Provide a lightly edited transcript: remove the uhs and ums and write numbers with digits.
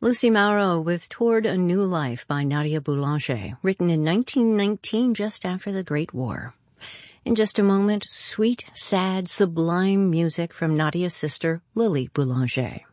Lucy Mauro with Toward a New Life by Nadia Boulanger, written in 1919 just after the Great War. In just a moment, sweet, sad, sublime music from Nadia's sister, Lily Boulanger.